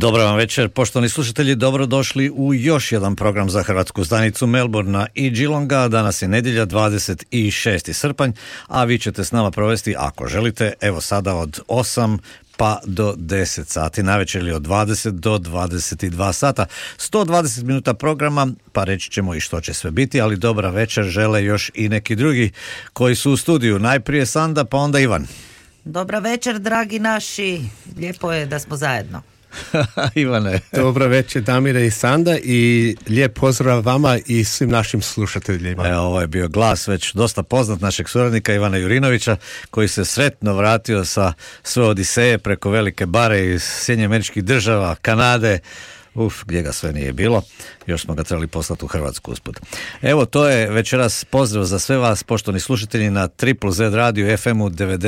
Dobar vam večer, poštovani slušatelji, dobrodošli u još jedan program za hrvatsku stanicu Melbourna i Geelonga. Danas je nedjelja, 26. srpanj, a vi ćete s nama provesti, ako želite, evo sada od 8 pa do 10 sati, navečer ili od 20 do 22 sata. 120 minuta programa, pa reći ćemo i što će sve biti, ali dobra večer žele još i neki drugi koji su u studiju. Najprije Sanda, pa onda Ivan. Dobra večer, dragi naši, lijepo je da smo zajedno. Ivane. Dobro večer, Damire i Sanda, i lijep pozdrav vama i svim našim slušateljima. Evo, ovo je bio glas već dosta poznat našeg suradnika Ivana Jurinovića, koji se sretno vratio sa sve odiseje preko Velike bare iz Sjedinjenih Američkih Država, Kanade, gdje ga sve nije bilo, još smo ga trebali poslati u Hrvatsku usput. Evo, to je večeras pozdrav za sve vas, poštovani slušatelji, na Triple Z radio FM-u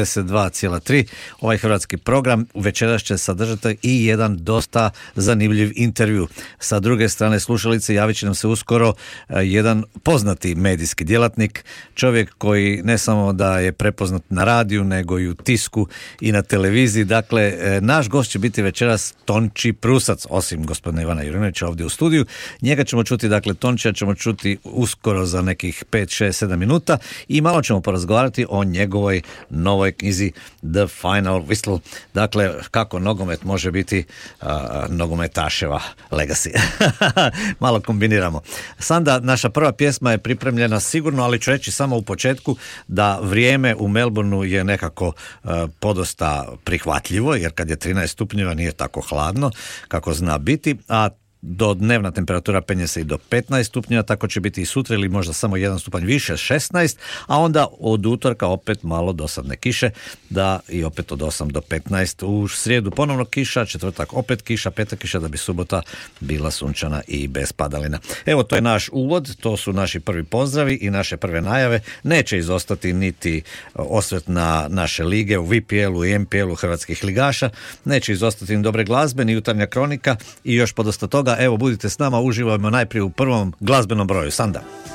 92,3. Ovaj hrvatski program večeras će sadržati i jedan dosta zanimljiv intervju. Sa druge strane slušalice javit će nam se uskoro jedan poznati medijski djelatnik, čovjek koji ne samo da je prepoznat na radiju, nego i u tisku i na televiziji. Dakle, naš gost će biti večeras Tonči Prusac, osim gospodina Ivana Jurinovića ovdje u studiju. Njega ćemo čuti, dakle Tončija ćemo čuti uskoro za nekih 5, 6, 7 minuta i malo ćemo porazgovarati o njegovoj novoj knjizi The Final Whistle. Dakle, kako nogomet može biti nogometaševa legacy. Malo kombiniramo. Sanda, naša prva pjesma je pripremljena sigurno, ali ću reći samo u početku da vrijeme u Melbourneu je nekako podosta prihvatljivo, jer kad je 13 stupnjeva nije tako hladno kako zna biti, a do dnevna temperatura penje se i do 15 stupnjeva, tako će biti i sutra ili možda samo jedan stupanj više, 16, a onda od utorka opet malo dosadne kiše, da i opet od 8 do 15, u srijedu ponovno kiša, četvrtak opet kiša, petak kiša, da bi subota bila sunčana i bez padalina. Evo, to je naš uvod, to su naši prvi pozdravi i naše prve najave. Neće izostati niti osvrt na naše lige u VPL-u i MPL-u hrvatskih ligaša, neće izostati ni dobre glazbe, ni jutarnja kronika i još podosta toga. Evo, budite s nama, uživajmo najprije u prvom glazbenom broju. Sanda.